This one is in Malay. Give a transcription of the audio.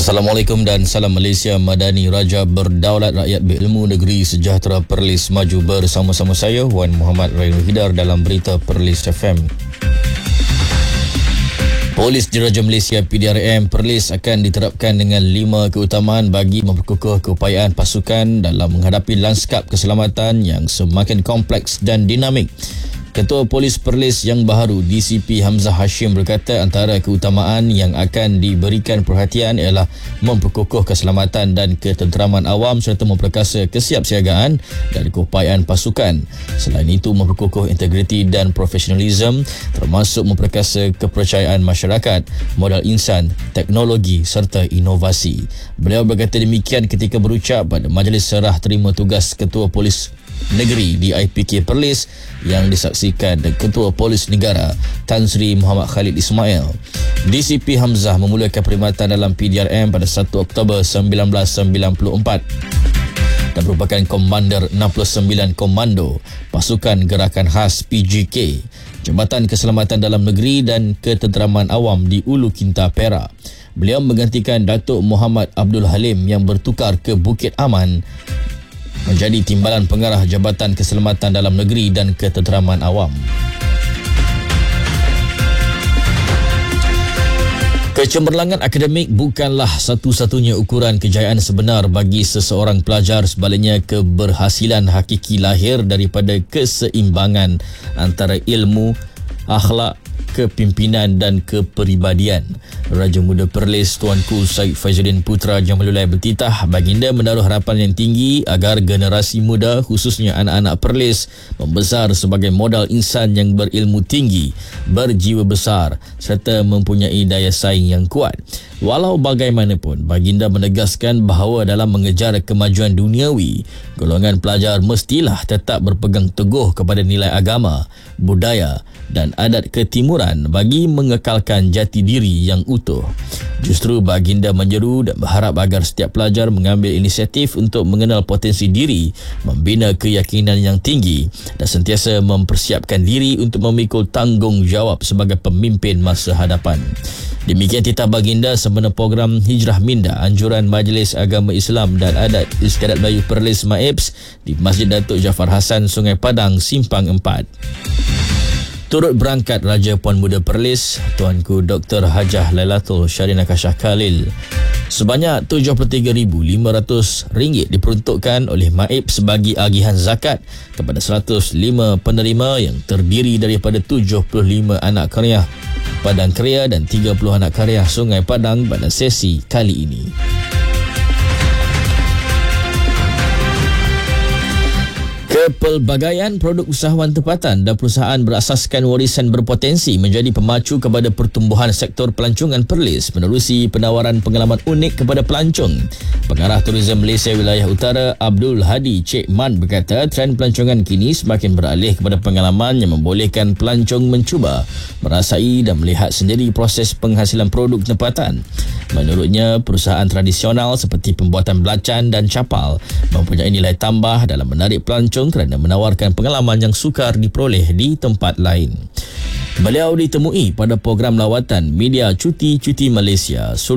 Assalamualaikum dan salam Malaysia Madani, Raja berdaulat, rakyat berilmu, negeri sejahtera, Perlis maju. Bersama-sama saya Wan Muhammad Rainul Hidar dalam berita Perlis FM. Polis Diraja Malaysia PDRM Perlis akan diterapkan dengan 5 keutamaan bagi memperkukuh keupayaan pasukan dalam menghadapi lanskap keselamatan yang semakin kompleks dan dinamik. Ketua Polis Perlis yang baharu DCP Hamzah Hashim berkata antara keutamaan yang akan diberikan perhatian ialah memperkukuh keselamatan dan ketenteraman awam serta memperkasa kesiapsiagaan dan keupayaan pasukan. Selain itu, memperkukuh integriti dan profesionalisme termasuk memperkasa kepercayaan masyarakat, modal insan, teknologi serta inovasi. Beliau berkata demikian ketika berucap pada Majlis Serah Terima Tugas Ketua Polis Negeri di IPK Perlis yang disaksikan Ketua Polis Negara Tan Sri Muhammad Khalid Ismail. DCP Hamzah memulakan perkhidmatan dalam PDRM pada 1 Oktober 1994 dan merupakan Komander 69 Komando Pasukan Gerakan Khas PGK, Jabatan Keselamatan Dalam Negeri dan Ketenteraman Awam di Ulu Kinta, Perak. Beliau menggantikan Datuk Muhammad Abdul Halim yang bertukar ke Bukit Aman menjadi Timbalan Pengarah Jabatan Keselamatan Dalam Negeri dan Ketenteraman Awam. Kecemerlangan akademik bukanlah satu-satunya ukuran kejayaan sebenar bagi seseorang pelajar. Sebaliknya, keberhasilan hakiki lahir daripada keseimbangan antara ilmu, akhlak, kepimpinan dan kepribadian. Raja Muda Perlis Tuanku Syed Faizuddin Putra Jamalullah bertitah baginda menaruh harapan yang tinggi agar generasi muda khususnya anak-anak Perlis membesar sebagai modal insan yang berilmu tinggi, berjiwa besar serta mempunyai daya saing yang kuat. Walau bagaimanapun, baginda menegaskan bahawa dalam mengejar kemajuan duniawi, golongan pelajar mestilah tetap berpegang teguh kepada nilai agama, budaya dan adat ketimuran bagi mengekalkan jati diri yang utuh. Justru baginda menyeru dan berharap agar setiap pelajar mengambil inisiatif untuk mengenal potensi diri, membina keyakinan yang tinggi dan sentiasa mempersiapkan diri untuk memikul tanggungjawab sebagai pemimpin masa hadapan. Demikian titah baginda sempena program Hijrah Minda Anjuran Majlis Agama Islam dan Adat Istiadat Melayu Perlis MAIPS di Masjid Datuk Jaafar Hassan, Sungai Padang, Simpang 4. Turut berangkat Raja Puan Muda Perlis Tuanku Dr. Hajah Lailatul Syarina Kashah Khalil. Sebanyak RM75,500 diperuntukkan oleh MAIPS sebagai agihan zakat kepada 105 penerima yang terdiri daripada 75 anak karya Padang Keria dan 30 anak karya Sungai Padang pada sesi kali ini. Kepelbagaian produk usahawan tempatan dan perusahaan berasaskan warisan berpotensi menjadi pemacu kepada pertumbuhan sektor pelancongan Perlis menerusi penawaran pengalaman unik kepada pelancong. Pengarah Tourism Malaysia Wilayah Utara Abdul Hadi Cik Man berkata trend pelancongan kini semakin beralih kepada pengalaman yang membolehkan pelancong mencuba, merasai dan melihat sendiri proses penghasilan produk tempatan. Menurutnya, perusahaan tradisional seperti pembuatan belacan dan capal mempunyai nilai tambah dalam menarik pelancong kerana menawarkan pengalaman yang sukar diperoleh di tempat lain. Beliau ditemui pada program lawatan Media Cuti-Cuti Malaysia.